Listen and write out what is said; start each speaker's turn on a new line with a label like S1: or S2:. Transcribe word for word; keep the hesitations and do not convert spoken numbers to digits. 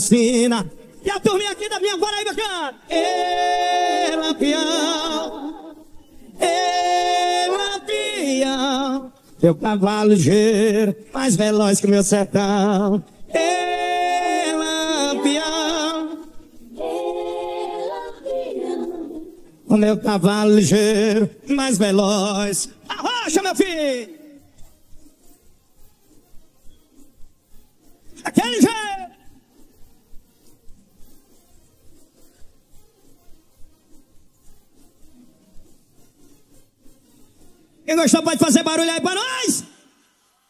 S1: Sina. E a turminha aqui da minha Paraíba canta. Ê, Lampião, ê, Lampião, teu cavalo ligeiro, mais veloz que o meu sertão. Ê, Lampião, o meu cavalo ligeiro, mais veloz. Arrocha, meu filho! Aquele jeito! Quem gostou pode fazer barulho aí pra nós?